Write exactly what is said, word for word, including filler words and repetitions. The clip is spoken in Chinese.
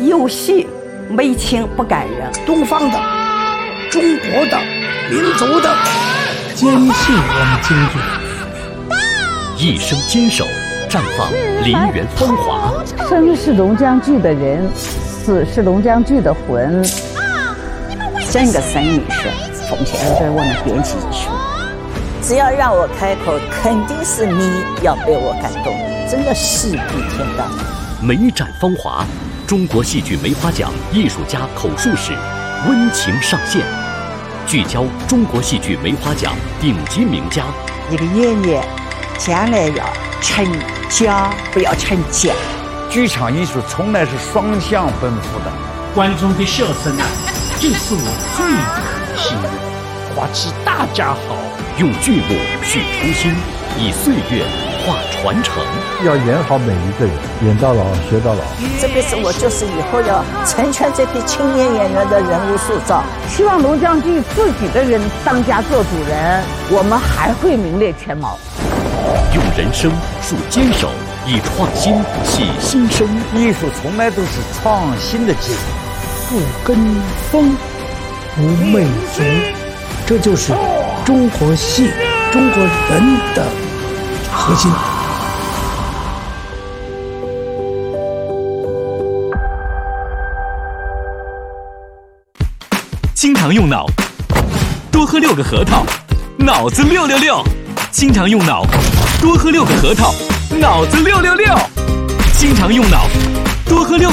有戏没情不感人。 东方的、中国的、民族的， 坚信我们京剧， 一生坚守，绽放梨园风华。 生是龙江剧的人，死是龙江剧的魂。 整个生意是奉献给我们编辑艺术。只要让我开口，肯定是你要被我感动，真的戏比天大。 梅展风华，中国戏剧梅花奖艺术家口述史温情上线，聚焦中国戏剧梅花奖顶级名家。 一个演员将来要成家，不要成家。 剧场艺术从来是双向奔赴的。 观众的笑声啊，就是我最可惜的。花期大家好， 用剧目续初心，以岁月化传承。 要演好每一个人，演到老学到老。 这辈子我就是以后要成全这批青年演员的人物塑造。 希望龙江剧自己的人当家做主人，我们还会名列前茅。 用人生树坚守，以创新启新生。 艺术从来都是创新的结果。 不跟风，不媚俗，这就是中国戏、中国人的核心。 经常用脑，多喝六个核桃，脑子六六六。经常用脑，多喝六个核桃，脑子六六六。经常用脑，多喝六。